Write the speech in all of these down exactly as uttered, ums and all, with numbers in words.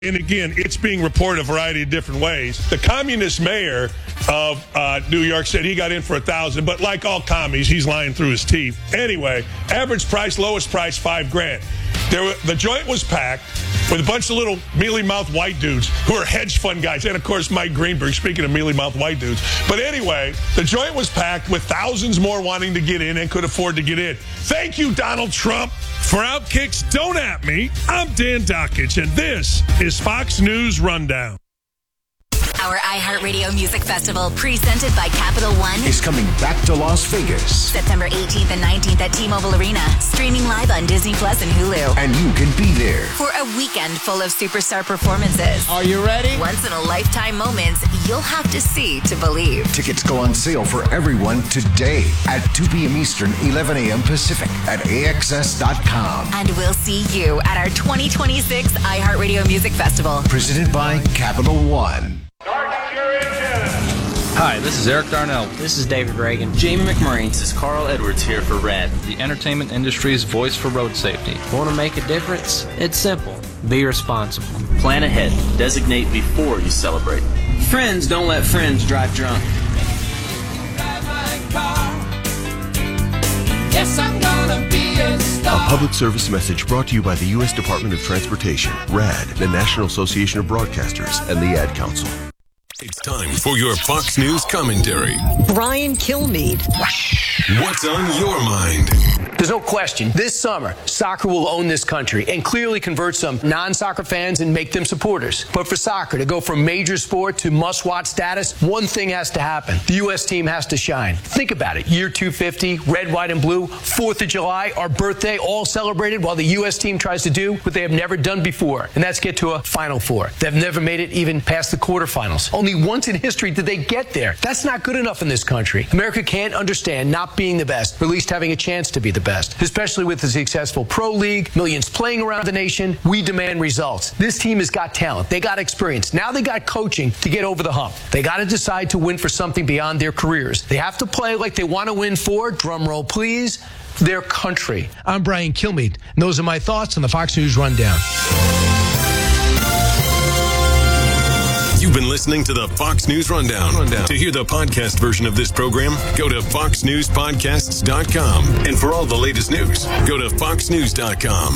And again, it's being reported a variety of different ways. The communist mayor of uh, New York said he got in for a thousand, but like all commies, he's lying through his teeth. Anyway, average price, lowest price, five grand. There were, the joint was packed with a bunch of little mealy-mouthed white dudes who are hedge fund guys. And, of course, Mike Greenberg, speaking of mealy-mouthed white dudes. But anyway, the joint was packed with thousands more wanting to get in and could afford to get in. Thank you, Donald Trump. For Outkick's Don't At Me, I'm Dan Dockich, and this is Fox News Rundown. Our iHeartRadio Music Festival, presented by Capital One, is coming back to Las Vegas. September eighteenth and nineteenth at T-Mobile Arena, streaming live on Disney Plus and Hulu. And you can be there for a weekend full of superstar performances. Are you ready? Once-in-a-lifetime moments you'll have to see to believe. Tickets go on sale for everyone today at two p.m. Eastern, eleven a.m. Pacific at A X S dot com. And we'll see you at our twenty twenty-six iHeartRadio Music Festival. Presented by Capital One. Hi, this is Eric Darnell. This is David Reagan. Jamie McMurray. This is Carl Edwards here for RAD, the entertainment industry's voice for road safety. Want to make a difference? It's simple. Be responsible. Plan ahead. Designate before you celebrate. Friends don't let friends drive drunk. Yes, I'm gonna be a star. A public service message brought to you by the U S Department of Transportation, RAD, the National Association of Broadcasters, and the Ad Council. It's time for your Fox News commentary. Brian Kilmeade. What's on your mind? There's no question. This summer, soccer will own this country and clearly convert some non-soccer fans and make them supporters. But for soccer to go from major sport to must-watch status, one thing has to happen. The U S team has to shine. Think about it. Year two fifty, red, white, and blue, fourth of July, our birthday, all celebrated while the U S team tries to do what they have never done before, and that's get to a Final Four. They've never made it even past the quarterfinals. Only once in history did they get there. That's not good enough in this country. America can't understand not being the best, or at least having a chance to be the best. Especially with the successful pro league, millions playing around the nation, we demand results. This team has got talent. They got experience. Now they got coaching to get over the hump. They got to decide to win for something beyond their careers. They have to play like they want to win for, drum roll please, their country. I'm Brian Kilmeade, and those are my thoughts on the Fox News Rundown. You've been listening to the Fox News Rundown. Rundown. To hear the podcast version of this program, go to fox news podcasts dot com. And for all the latest news, go to fox news dot com.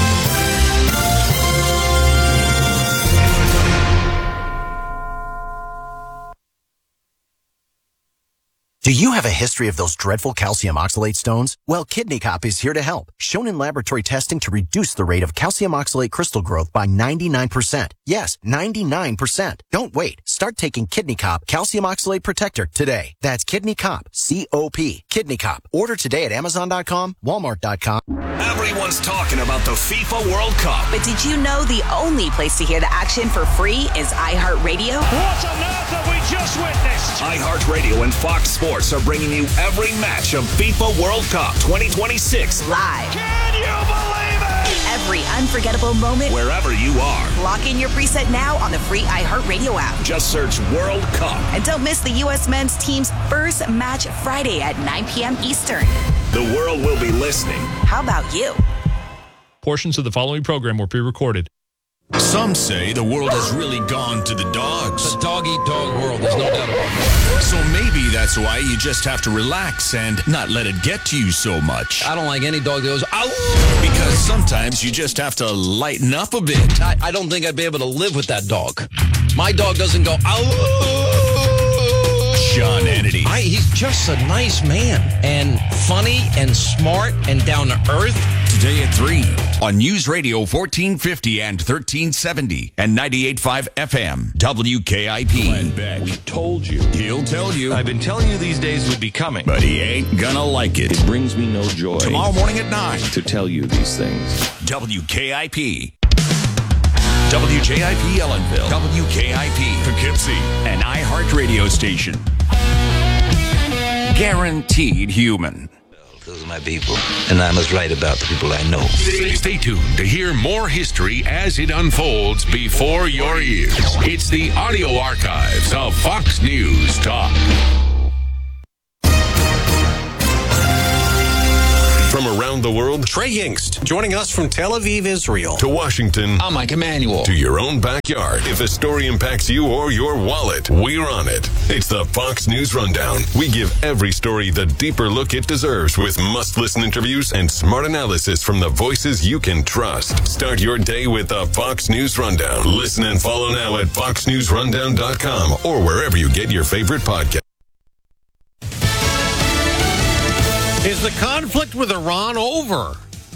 Do you have a history of those dreadful calcium oxalate stones? Well, Kidney Cop is here to help. Shown in laboratory testing to reduce the rate of calcium oxalate crystal growth by ninety-nine percent. Yes, ninety-nine percent. Don't wait. Start taking Kidney Cop Calcium Oxalate Protector today. That's Kidney Cop, C O P. Kidney Cop. Order today at amazon dot com, walmart dot com. Everyone's talking about the FIFA World Cup. But did you know the only place to hear the action for free is iHeartRadio? What on earth have we just witnessed? iHeartRadio and Fox Sports are bringing you every match of FIFA World Cup twenty twenty-six live. Can you believe it? Every unforgettable moment, wherever you are. Lock in your preset now on the free iHeartRadio app. Just search World Cup. And don't miss the U S men's team's first match Friday at nine p.m. Eastern. The world will be listening. How about you? Portions of the following program were pre-recorded. Some say the world has really gone to the dogs. The dog-eat-dog world, there's no doubt about that. So maybe that's why you just have to relax and not let it get to you so much. I don't like any dog that goes, ow! Because sometimes you just have to lighten up a bit. I, I don't think I'd be able to live with that dog. My dog doesn't go, ow! Sean Hannity. I, he's just a nice man and funny and smart and down to earth. Today at three on News Radio fourteen fifty and thirteen seventy and ninety-eight point five F M W K I P. Glenn Beck. We told you. He'll tell you. I've been telling you these days would be coming. But he ain't gonna like it. It brings me no joy. Tomorrow morning at nine. To tell you these things. W K I P. W J I P Ellenville. W K I P Poughkeepsie. An iHeart radio station. Guaranteed human. Those are my people, and I must write about the people I know. Stay, stay tuned to hear more history as it unfolds before your ears. It's the audio archives of Fox News Talk. From around the world, Trey Yingst, joining us from Tel Aviv, Israel. To Washington. I'm Mike Emanuel. To your own backyard. If a story impacts you or your wallet, we're on it. It's the Fox News Rundown. We give every story the deeper look it deserves with must-listen interviews and smart analysis from the voices you can trust. Start your day with the Fox News Rundown. Listen and follow now at fox news rundown dot com or wherever you get your favorite podcast. Is the conflict with Iran over?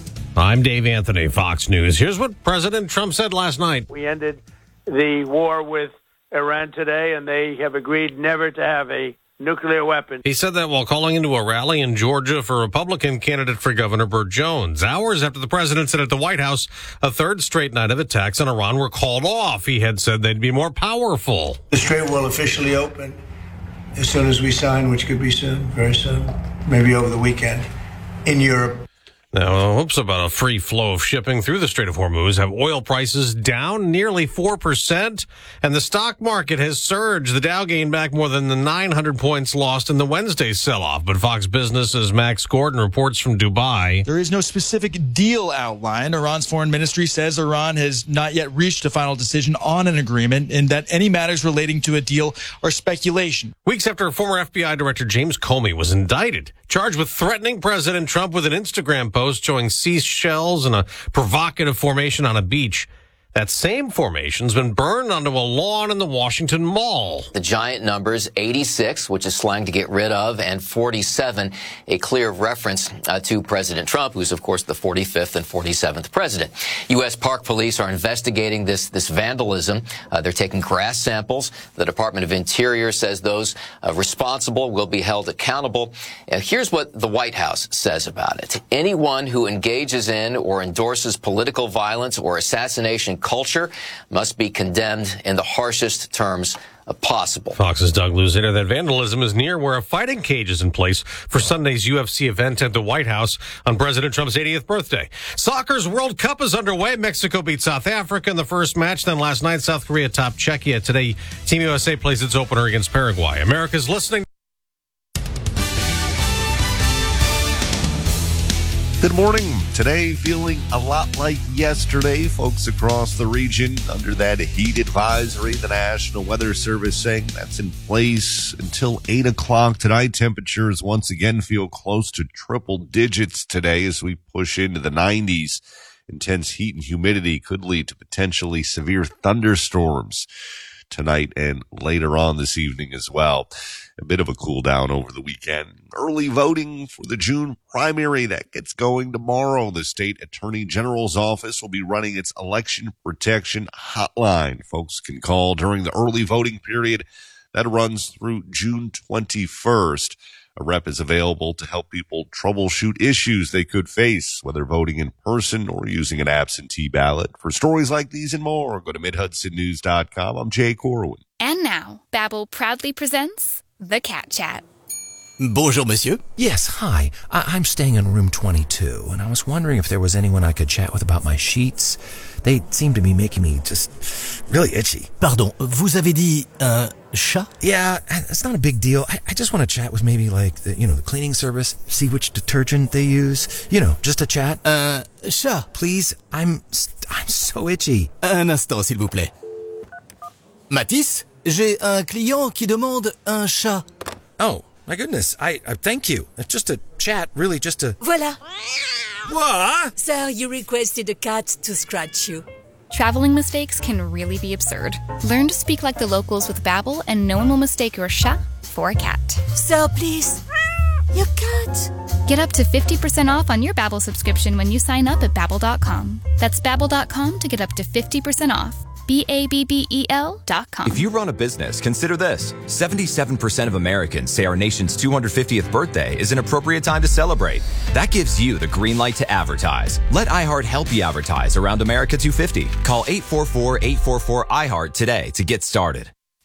I'm Dave Anthony, Fox News. Here's what President Trump said last night. We ended the war with Iran today, and they have agreed never to have a nuclear weapon. He said that while calling into a rally in Georgia for Republican candidate for Governor Burt Jones. Hours after the president said at the White House a third straight night of attacks on Iran were called off. He had said they'd be more powerful. The strait will officially open as soon as we sign, which could be soon, very soon, maybe over the weekend, in Europe. Now, hopes about a free flow of shipping through the Strait of Hormuz have oil prices down nearly four percent, and the stock market has surged. The Dow gained back more than the nine hundred points lost in the Wednesday sell-off. But Fox Business's Max Gordon reports from Dubai. There is no specific deal outlined. Iran's foreign ministry says Iran has not yet reached a final decision on an agreement and that any matters relating to a deal are speculation. Weeks after former F B I Director James Comey was indicted, charged with threatening President Trump with an Instagram post showing seashells and a provocative formation on a beach. That same formation's been burned onto a lawn in the Washington Mall. The giant numbers, eighty-six, which is slang to get rid of, and forty-seven, a clear reference uh, to President Trump, who's, of course, the forty-fifth and forty-seventh president. U S Park Police are investigating this, this vandalism. Uh, they're taking grass samples. The Department of Interior says those uh, responsible will be held accountable. Uh, here's what the White House says about it. Anyone who engages in or endorses political violence or assassination culture must be condemned in the harshest terms possible. Fox's Doug Luzader. That vandalism is near where a fighting cage is in place for Sunday's U F C event at the White House on President Trump's eightieth birthday. Soccer's World Cup is underway. Mexico beat South Africa in the first match. Then last night, South Korea topped Czechia. Today, Team U S A plays its opener against Paraguay. America's listening. Good morning. Today, feeling a lot like yesterday. Folks across the region under that heat advisory. The National Weather Service saying that's in place until eight o'clock tonight. Temperatures once again feel close to triple digits today as we push into the nineties. Intense heat and humidity could lead to potentially severe thunderstorms tonight and later on this evening as well. A bit of a cool down over the weekend. Early voting for the June primary that gets going tomorrow. The state attorney general's office will be running its election protection hotline. Folks can call during the early voting period that runs through June twenty-first. A rep is available to help people troubleshoot issues they could face, whether voting in person or using an absentee ballot. For stories like these and more, go to mid hudson news dot com. I'm Jay Corwin. And now, Babbel proudly presents The Cat Chat. Bonjour, monsieur. Yes, hi. I- I'm staying in room twenty-two, and I was wondering if there was anyone I could chat with about my sheets. They seem to be making me just really itchy. Pardon, vous avez dit un chat? Yeah, it's not a big deal. I, I just want to chat with maybe like, the, you know, the cleaning service, see which detergent they use. You know, just a chat. Un chat? Please, I'm, I'm so itchy. Un instant, s'il vous plaît. Mathis, j'ai un client qui demande un chat. Oh. My goodness, I, I thank you. It's just a chat, really just a... Voila. What? Sir, you requested a cat to scratch you. Traveling mistakes can really be absurd. Learn to speak like the locals with Babbel, and no one will mistake your chat for a cat. Sir, please. Your cat. Get up to fifty percent off on your Babbel subscription when you sign up at Babbel dot com. That's Babbel dot com to get up to fifty percent off. B A B B E L dot com. If you run a business, consider this. seventy-seven percent of Americans say our nation's two hundred fiftieth birthday is an appropriate time to celebrate. That gives you the green light to advertise. Let iHeart help you advertise around America two fifty. Call eight four four, eight four four, I HEART today to get started.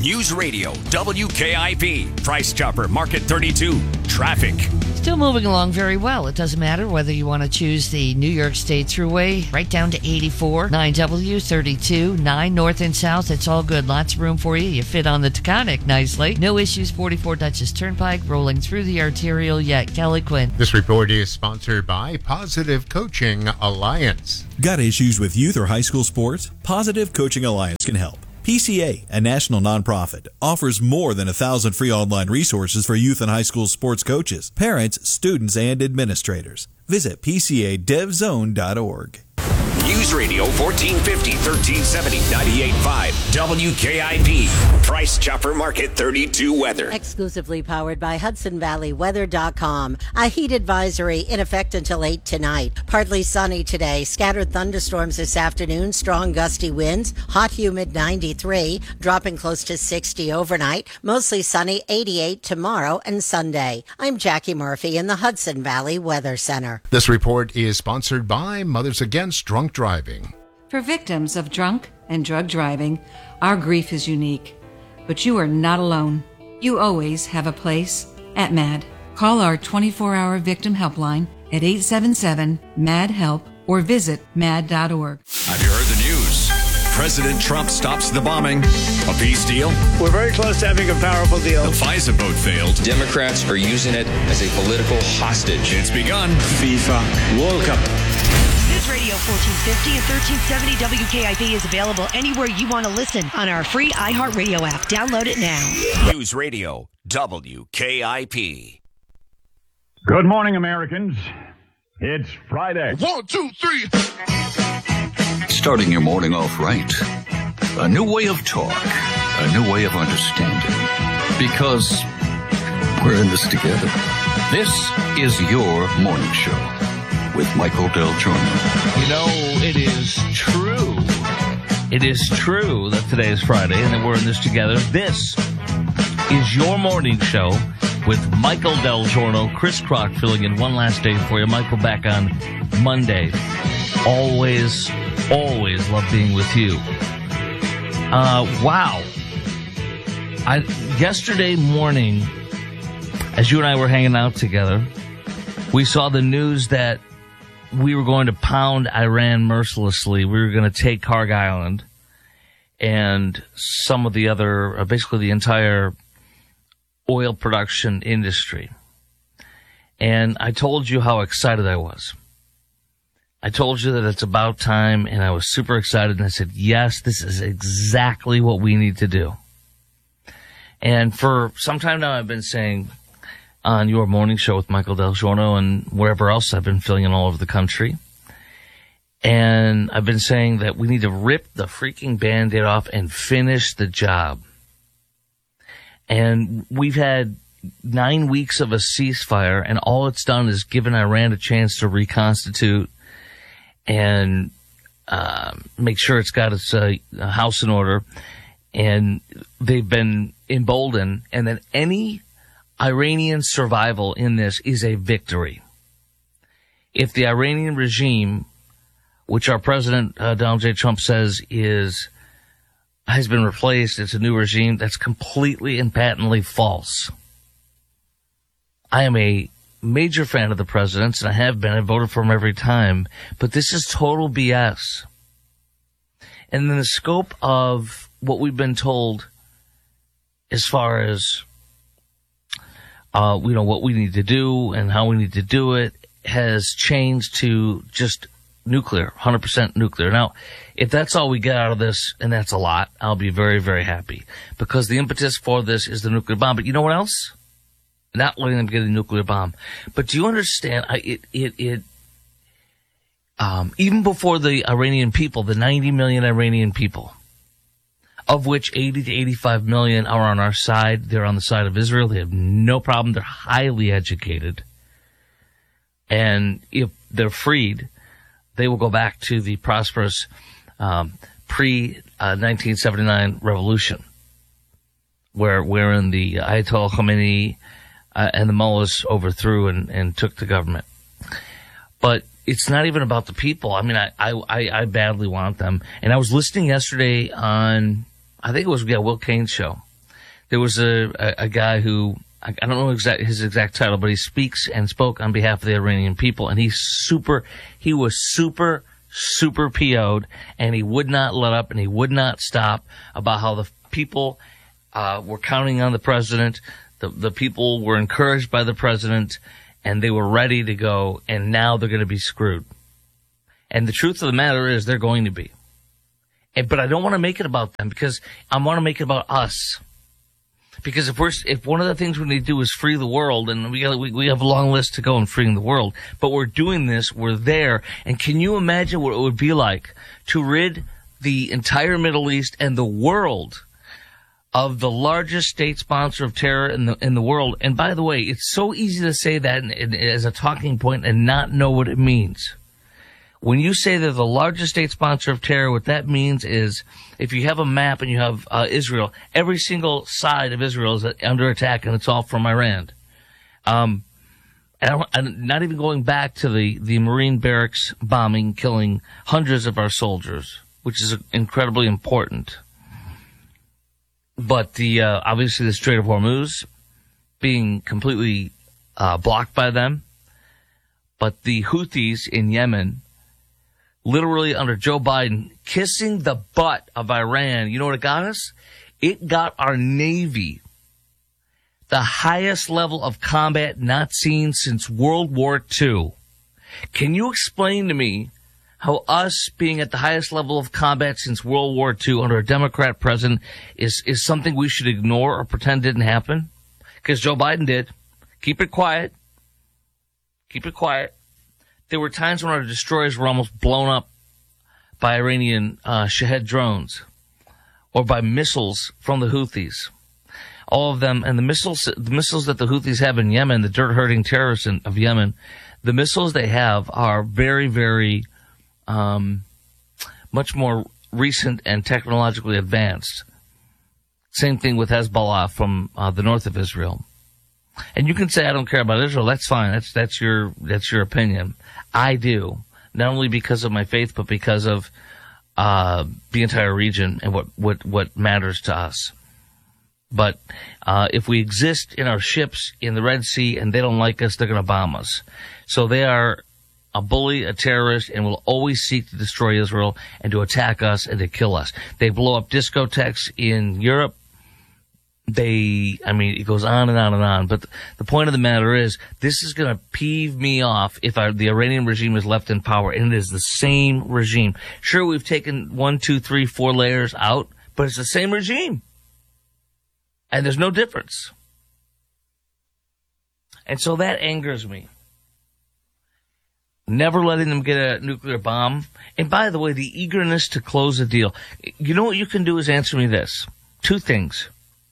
News Radio, W K I P, Price Chopper, Market thirty-two, traffic. Still moving along very well. It doesn't matter whether you want to choose the New York State Thruway right down to eighty-four, nine W, thirty-two, nine North and South. It's all good. Lots of room for you. You fit on the Taconic nicely. No issues. forty-four Dutchess Turnpike rolling through the arterial yet. Kelly Quinn. This report is sponsored by Positive Coaching Alliance. Got issues with youth or high school sports? Positive Coaching Alliance can help. P C A, a national nonprofit, offers more than a thousand free online resources for youth and high school sports coaches, parents, students, and administrators. Visit P C A dev zone dot org. News Radio fourteen fifty, thirteen seventy, ninety-eight point five, W K I P, Price Chopper Market thirty-two weather. Exclusively powered by Hudson Valley Weather dot com. A heat advisory in effect until eight tonight. Partly sunny today. Scattered thunderstorms this afternoon. Strong gusty winds. Hot, humid ninety-three. Dropping close to sixty overnight. Mostly sunny eighty-eight tomorrow and Sunday. I'm Jackie Murphy in the Hudson Valley Weather Center. This report is sponsored by Mothers Against Drunk Driving. For victims of drunk and drug driving, our grief is unique. But you are not alone. You always have a place at MAD. Call our twenty-four hour victim helpline at eight seven seven, M A D, HELP or visit mad dot org. Have you heard the news? President Trump stops the bombing. A peace deal? We're very close to having a powerful deal. The FISA vote failed. Democrats are using it as a political hostage. It's begun. FIFA World Cup. News Radio fourteen fifty and thirteen seventy W K I P is available anywhere you want to listen on our free iHeartRadio app. Download it now. News Radio, W K I P. Good morning, Americans. It's Friday. One, two, three. Starting your morning off right. A new way of talk. A new way of understanding. Because we're in this together. This is your morning show with Michael Del Giorno. You know, it is true. It is true that today is Friday and that we're in this together. This is your morning show with Michael Del Giorno, Chris Crock filling in one last day for you. Michael back on Monday. Always, always love being with you. Uh, wow. I, yesterday morning, as you and I were hanging out together, we saw the news that we were going to pound Iran mercilessly. We were going to take Kharg Island and some of the other, uh, basically the entire oil production industry. And I told you how excited I was. I told you that it's about time, and I was super excited, and I said, yes, this is exactly what we need to do. And for some time now, I've been saying on your morning show with Michael Del Giorno and wherever else I've been filling in all over the country, and I've been saying that we need to rip the freaking Band-Aid off and finish the job. And we've had nine weeks of a ceasefire, and all it's done is given Iran a chance to reconstitute and uh, make sure it's got its uh, house in order. And they've been emboldened, and that any Iranian survival in this is a victory. If the Iranian regime, which our president, uh, Donald J. Trump, says is has been replaced, it's a new regime, that's completely and patently false. I am a major fan of the president's, and I have been. I voted for him every time. But this is total B S. And in the scope of what we've been told as far as, uh, you know, what we need to do and how we need to do it has changed to just nuclear, one hundred percent nuclear. Now, if that's all we get out of this, and that's a lot, I'll be very, very happy. Because the impetus for this is the nuclear bomb. But you know what else? Not letting them get a nuclear bomb. But do you understand, I, it, it, it, um, even before the Iranian people, the ninety million Iranian people, of which eighty to eighty-five million are on our side, they're on the side of Israel, they have no problem, they're highly educated. And if they're freed, they will go back to the prosperous, um, pre, uh, nineteen seventy-nine revolution, where, wherein the Ayatollah Khomeini, Uh, and the mullahs overthrew and, and took the government. But it's not even about the people. I mean, I, I, I badly want them. And I was listening yesterday on, I think it was, yeah, Will Kane's show. there was a, a, a guy who, I, I don't know exact, his exact title, but he speaks and spoke on behalf of the Iranian people, and he's super, he was super, super P O'd, and he would not let up, and he would not stop about how the people uh, were counting on the president, the, the people were encouraged by the president, and they were ready to go, and now they're going to be screwed. And the truth of the matter is they're going to be. And, but I don't want to make it about them, because I want to make it about us. Because if we're, if one of the things we need to do is free the world, and we got, we, we have a long list to go in freeing the world, but we're doing this, we're there, and can you imagine what it would be like to rid the entire Middle East and the world of the largest state sponsor of terror in the, in the world? And by the way, it's so easy to say that in, in, as a talking point and not know what it means. When you say they're the largest state sponsor of terror, what that means is if you have a map and you have uh, Israel, every single side of Israel is under attack, and it's all from Iran. Um, and I'm not even going back to the, the Marine barracks bombing, killing hundreds of our soldiers, which is incredibly important. But the uh, obviously the Strait of Hormuz being completely uh, blocked by them. But the Houthis in Yemen, literally under Joe Biden, kissing the butt of Iran. You know what it got us? It got our Navy the highest level of combat not seen since World War Two. Can you explain to me how us being at the highest level of combat since World War Two under a Democrat president is, is something we should ignore or pretend didn't happen? Because Joe Biden did. Keep it quiet. Keep it quiet. There were times when our destroyers were almost blown up by Iranian uh, Shahed drones or by missiles from the Houthis. All of them, and the missiles, the missiles that the Houthis have in Yemen, the dirt-herding terrorists in, of Yemen, the missiles they have are very, very, um, much more recent and technologically advanced. Same thing with Hezbollah from uh, the north of Israel. And you can say, I don't care about Israel. That's fine. That's, that's your, that's your opinion. I do. Not only because of my faith, but because of, uh, the entire region and what, what, what matters to us. But, uh, if we exist in our ships in the Red Sea and they don't like us, they're going to bomb us. So they are a bully, a terrorist, and will always seek to destroy Israel and to attack us and to kill us. They blow up discotheques in Europe. They, I mean, it goes on and on and on. But the point of the matter is, this is going to peeve me off if I, the Iranian regime is left in power, and it is the same regime. Sure, we've taken one, two, three, four layers out, but it's the same regime. And there's no difference. And so that angers me. Never letting them get a nuclear bomb. And by the way, the eagerness to close a deal. You know what you can do is answer me this. Two things.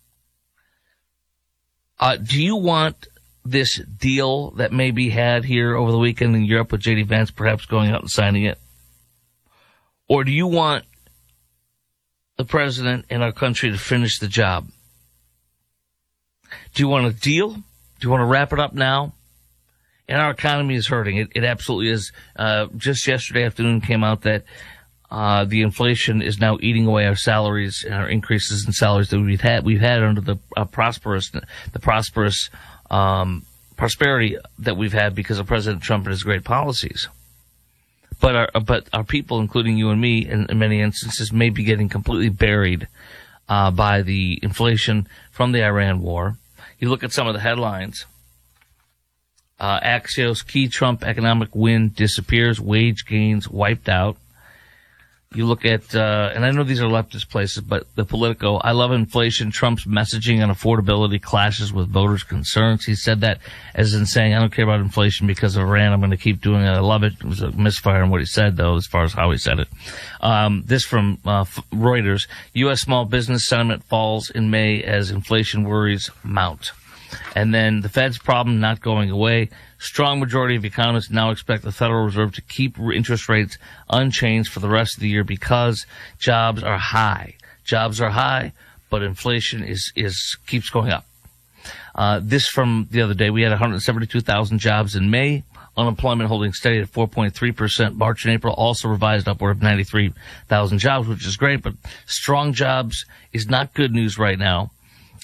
Uh, do you want this deal that may be had here over the weekend in Europe with J D Vance perhaps going out and signing it? Or do you want the president and our country to finish the job? Do you want a deal? Do you want to wrap it up now? And our economy is hurting. It, it absolutely is. Uh, just yesterday afternoon came out that Uh, the inflation is now eating away our salaries and our increases in salaries that we've had, we've had under the uh, prosperous, the prosperous, um, prosperity that we've had because of President Trump and his great policies. But our, but our people, including you and me, in, in many instances, may be getting completely buried, uh, by the inflation from the Iran war. You look at some of the headlines. Uh, Axios, key Trump economic win disappears, wage gains wiped out. You look at, uh, and I know these are leftist places, but the Politico, I love inflation. Trump's messaging on affordability clashes with voters' concerns. He said that as in saying, I don't care about inflation because of Iran. I'm going to keep doing it. I love it. It was a misfire in what he said, though, as far as how he said it. Um, this from uh, Reuters. U S small business sentiment falls in May as inflation worries mount. And then the Fed's problem not going away. Strong majority of economists now expect the Federal Reserve to keep interest rates unchanged for the rest of the year because jobs are high. Jobs are high, but inflation is, is keeps going up. Uh, this from the other day, we had one hundred seventy-two thousand jobs in May. Unemployment holding steady at four point three percent. March and April also revised upward of ninety-three thousand jobs, which is great, but strong jobs is not good news right now.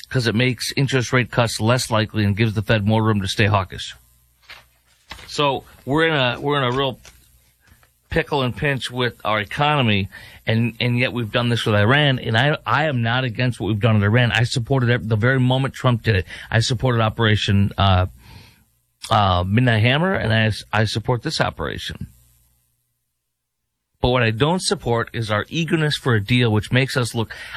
because it makes interest rate cuts less likely and gives the Fed more room to stay hawkish. So we're in a we're in a real pickle and pinch with our economy, and, and yet we've done this with Iran. And I I am not against what we've done with Iran. I supported it the very moment Trump did it. I supported Operation uh, uh, Midnight Hammer, and I I support this operation. But what I don't support is our eagerness for a deal, which makes us look.